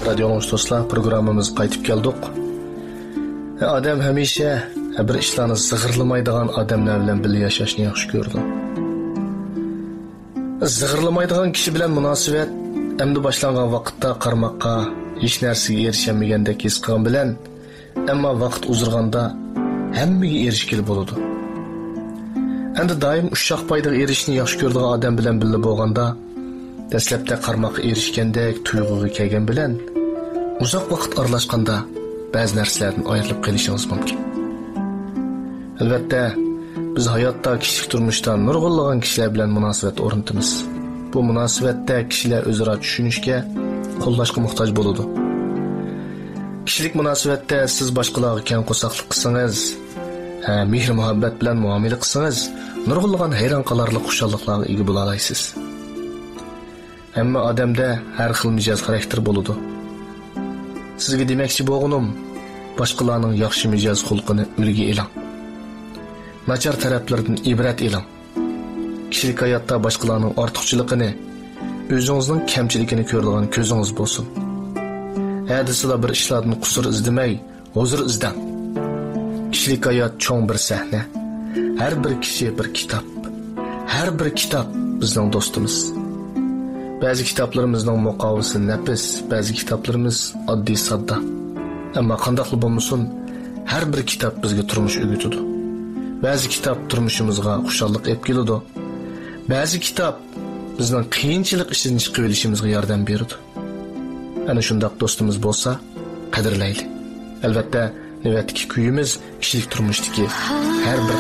Radio dostlar, programımız qaytib keldik. Adam hamisha bir ishlarni zig'irlamaydigan odamlar bilan birga yashashni yaxshi ko'rdi. Zig'irlamaydigan kishi bilan munosabat endi boshlangan vaqtda qarmoqqa hech narsaga erishilmagandek his qilgan bilan, ammo vaqt uzirganda hammaga erishgili bo'ladi. Endi doim ushshoq foydaga erishishni yaxshi ko'radigan odam bilan birga bo'lganda, dastlabda qarmoqqa erishgandek tuyg'uga kelgan bilan, uzoq vaqt aralashganda ba'zi narsalardan ayrilib qolishingiz mumkin. Albatta, biz hayotda kishilik turmushda nurg'unlagan kishilar bilan munosabat o'rnatamiz. Bu munosabatda kishilar o'zaro tushunishga, qo'llashga muhtoj bo'ladi. Kishilik munosabatda siz boshqalarga keng qo'saqlik qilsangiz, mehr muhabbat bilan muomala qilsangiz, nurg'unlagan hayron qolarli xushalliklarga ega bo'la olasiz. Hamma odamda har xil mijoz xarakter bo'ladi. Sizga demoqchi bo'lganim, boshqalarning yaxshi mijoz xulqini o'rga eling. Nachar taraflardan ibrat eling. Kishilik hayotda boshqalarning ortiqchiligini, o'zingizning kamchiligini ko'radigan ko'zingiz bo'lsin. Hadislar bir ishlardan qusur izlamay, huzur izlang. Kishilik hayot cho'ng bir sahna. Har bir kishi bir kitob. Har bir kitob bizning do'stimiz. Ba'zi kitoblarimizning muqovisi nafis, ba'zi kitoblarimiz oddiy sodda. Ammo qanday bo'lmasin, har bir kitob bizga turmush o'rgatadi. Ba'zi kitob turmushimizga xushallik olib keladi. Ba'zi kitob bizning qiyinchilik ishidan chiqib olishimizga yordam beradi. Ana shunday do'stimiz bo'lsa, qadrlaylik. Albatta, navbatdagi kuyimiz kishilik turmushdagi har bir